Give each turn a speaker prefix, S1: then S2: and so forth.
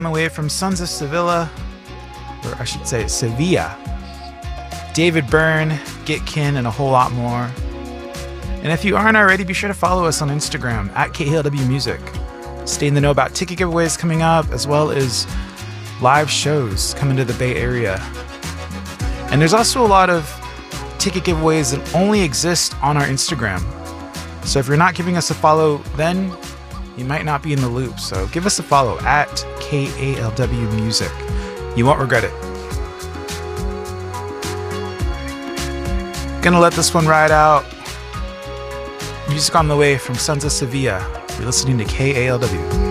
S1: On the way from Sons of Sevilla, or I should say Sevilla, David Byrne, Gitkin, and a whole lot more. And if you aren't already, be sure to follow us on Instagram at KALW Music. Stay in the know about ticket giveaways coming up, as well as live shows coming to the Bay Area. And there's also a lot of ticket giveaways that only exist on our Instagram. So if you're not giving us a follow, then you might not be in the loop. So give us a follow at KALW Music. You won't regret it. Gonna let this one ride out. Music on the way from Sons of Sevilla. You're listening to KALW.